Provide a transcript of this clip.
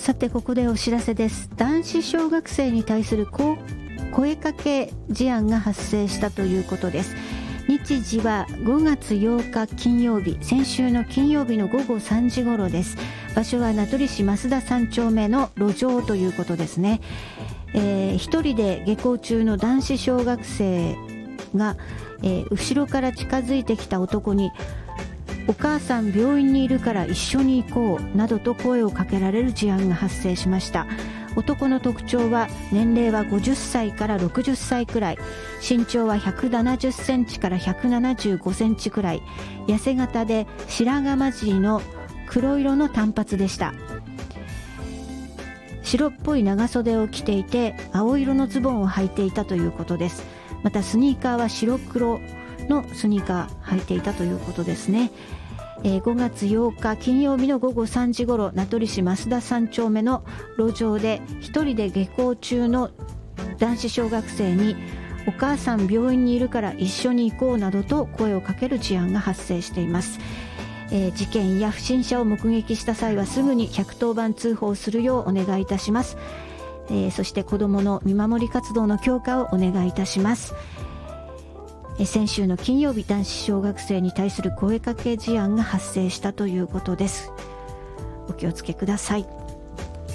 さてここでお知らせです。男子小学生に対する声かけ事案が発生したということです。日時は5月8日金曜日、先週の金曜日の午後3時頃です。場所は名取市増田3丁目の路上ということですね。一人で下校中の男子小学生が、後ろから近づいてきた男に、お母さん病院にいるから一緒に行こうなどと声をかけられる事案が発生しました。男の特徴は年齢は50歳から60歳くらい、身長は170センチから175センチくらい、痩せ型で白髪混じりの黒色の短髪でした。白っぽい長袖を着ていて青色のズボンを履いていたということです。またスニーカーは白黒のスニーカー履いていたということですね。5月8日金曜日の午後3時頃、名取市増田3丁目の路上で一人で下校中の男子小学生に、お母さん病院にいるから一緒に行こうなどと声をかける事案が発生しています。事件や不審者を目撃した際はすぐに110番通報するようお願いいたします。そして子どもの見守り活動の強化をお願いいたします。先週の金曜日、男子小学生に対する声かけ事案が発生したということです。お気をつけください。